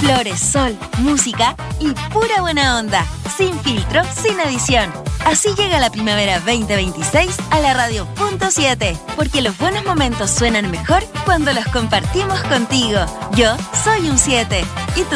Flores, sol, música y pura buena onda. Sin filtro, sin edición. Así llega la primavera 2026 a la Radio Punto 7. Porque los buenos momentos suenan mejor cuando los compartimos contigo. Yo soy un 7. ¿Y tú?